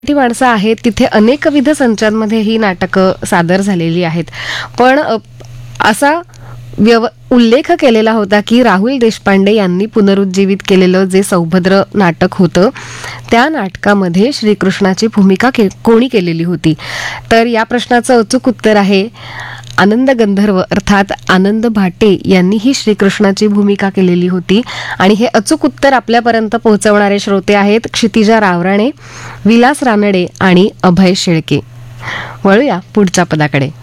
ती माणसं आहेत तिथे अनेकविध संचांमध्ये ही नाटकं सादर झालेली आहेत. पण असा उल्लेख केलेला होता की राहुल देशपांडे यांनी पुनरुज्जीवित केलेलं जे सौभद्र नाटक होतं त्या नाटकामध्ये श्रीकृष्णाची भूमिका कोणी केलेली होती. तर या प्रश्नाचं अचूक उत्तर आहे आनंद गंधर्व अर्थात आनंद भाटे यांनी ही श्रीकृष्णाची भूमिका केलेली होती. आणि हे अचूक उत्तर आपल्यापर्यंत पोहोचवणारे श्रोते आहेत क्षितिजा रावराणे, विलास रानडे आणि अभय शेळके. वळूया पुढच्या पदाकडे.